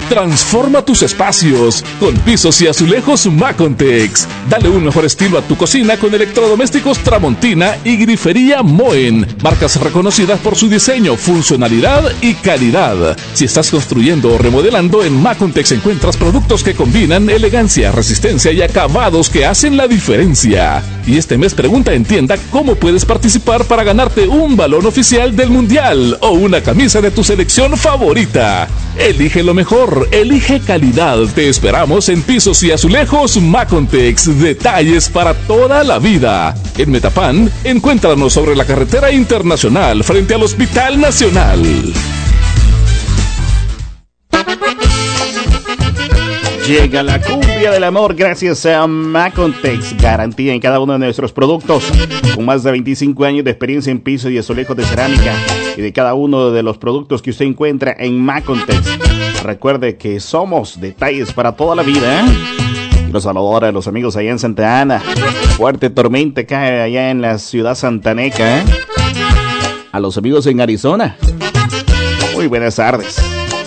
Transforma tus espacios con pisos y azulejos Macontex. Dale un mejor estilo a tu cocina con electrodomésticos Tramontina y grifería Moen, marcas reconocidas por su diseño, funcionalidad y calidad. Si estás construyendo o remodelando, en Macontex encuentras productos que combinan elegancia, resistencia y acabados que hacen la diferencia. Y este mes pregunta en tienda cómo puedes participar para ganarte un balón oficial del Mundial o una camisa de tu selección favorita. Elige lo mejor, elige calidad. Te esperamos en pisos y azulejos Macontex. Detalles para toda la vida. En Metapan, encuéntranos sobre la carretera internacional frente al Hospital Nacional. Llega la cumbia del amor gracias a Macontex. Garantía en cada uno de nuestros productos. Con más de 25 años de experiencia en pisos y azulejos de cerámica. Y de cada uno de los productos que usted encuentra en Macontex. Recuerde que somos detalles para toda la vida, ¿eh? Los saludadores, los amigos allá en Santa Ana. Fuerte tormenta cae allá en la ciudad santaneca, ¿eh? A los amigos en Arizona. Muy buenas tardes.